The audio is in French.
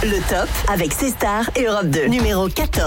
Le top avec C Star et Europe 2. Numéro 14.